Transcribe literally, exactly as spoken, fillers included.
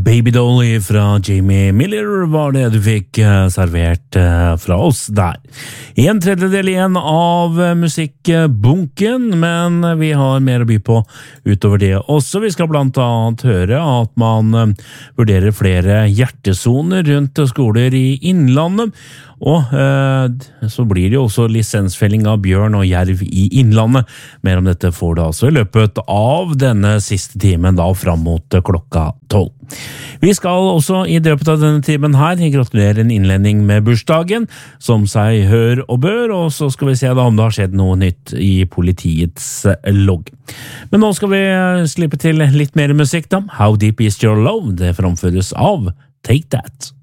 Baby Dolly fra Jamie Miller var det du fikk servert fra oss der. En tredjedel igjen av musikkbunken, men vi har mer å by på utover det også. Vi skal blant annet høre at man vurderer flere hjertesoner rundt skoler i Innlandet, og eh, så blir det jo også lisensfelling av bjørn og jerv i Innlandet. Mer om dette får du altså i løpet av denne siste timen da fram mot klokka tolv. Vi skal også i løpet av denne timen her gratulere en innledning med bursdagen, som seg hør og bør, og så skal vi se da om det har skjedd noe nytt i politiets logg. Men nå skal vi slippe til litt mer musikk da. How Deep Is Your Love? Det framføres av Take That.